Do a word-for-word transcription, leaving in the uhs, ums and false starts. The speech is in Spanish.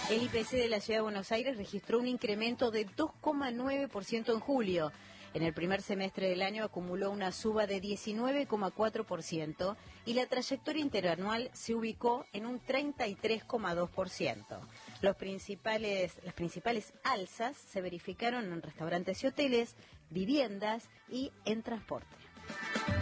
El I P C de la Ciudad de Buenos Aires registró un incremento de dos coma nueve por ciento en julio. En el primer semestre del año acumuló una suba de diecinueve coma cuatro por ciento y la trayectoria interanual se ubicó en un treinta y tres coma dos por ciento. Los principales, las principales alzas se verificaron en restaurantes y hoteles, viviendas y en transporte.